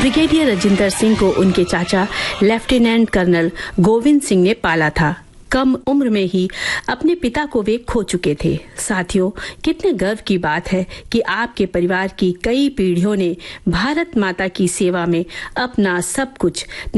Brigadier Rajinder Singh को उनके चाचा लेफ्टिनेंट कर्नल गोविंद सिंह ने पाला था। कम उम्र में ही अपने पिता को वे खो चुके थे। साथियों, कितने गर्व की बात है कि आपके परिवार की कई पीढ़ियों ने भारत माता की सेवा में अपना सब कुछ